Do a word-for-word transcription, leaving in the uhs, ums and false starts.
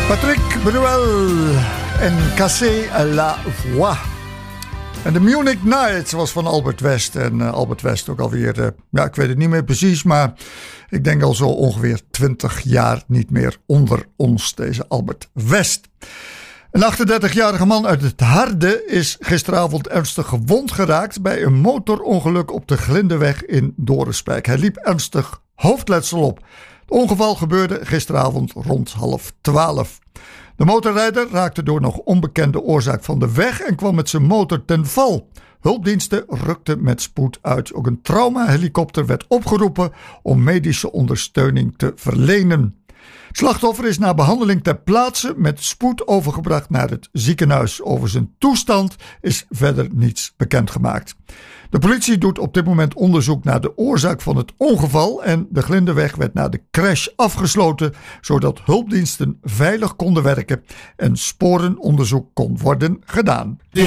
Patrick Bruel en Cassé la Voix. En de Munich Nights was van Albert West. En uh, Albert West ook alweer, uh, ja, ik weet het niet meer precies, maar ik denk al zo ongeveer twintig jaar niet meer onder ons, deze Albert West. Een achtendertigjarige man uit het Harde is gisteravond ernstig gewond geraakt bij een motorongeluk op de Glindeweg in Dorenspijk. Hij liep ernstig hoofdletsel op. Het ongeval gebeurde gisteravond rond half twaalf. De motorrijder raakte door nog onbekende oorzaak van de weg en kwam met zijn motor ten val. Hulpdiensten rukten met spoed uit. Ook een traumahelikopter werd opgeroepen om medische ondersteuning te verlenen. Het slachtoffer is na behandeling ter plaatse met spoed overgebracht naar het ziekenhuis. Over zijn toestand is verder niets bekendgemaakt. De politie doet op dit moment onderzoek naar de oorzaak van het ongeval en de Glindeweg werd na de crash afgesloten, zodat hulpdiensten veilig konden werken en sporenonderzoek kon worden gedaan.